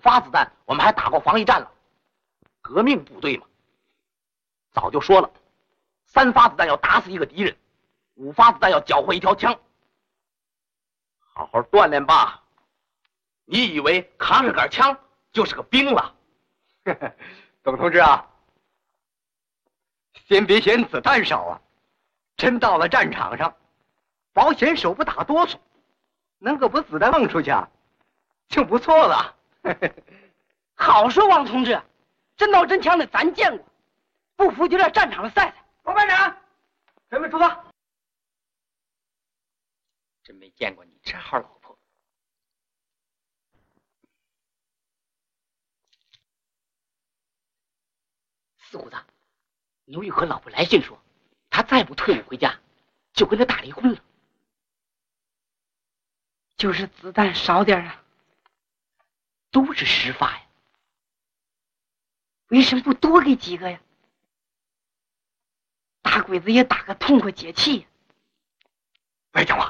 发子弹我们还打过防疫战了。革命部队嘛，早就说了，3发子弹要打死一个敌人，5发子弹要缴获一条枪。好好锻炼吧。你以为扛着杆枪就是个兵了？ 董同志啊，先别嫌子弹少啊，真到了战场上，保险手不打哆嗦，能够把子弹放出去啊，就不错了。 好说，王同志，真刀真枪的咱见过，不服就在战场上赛赛。 王班长，准备出发。 真没见过你这号老婆。四虎子，牛玉和老婆来信说，他再不退伍回家，就跟他打离婚了。 就是子弹少点啊， 都是10发呀， 为什么不多给几个呀？打鬼子也打个痛快解气呀。 别讲话。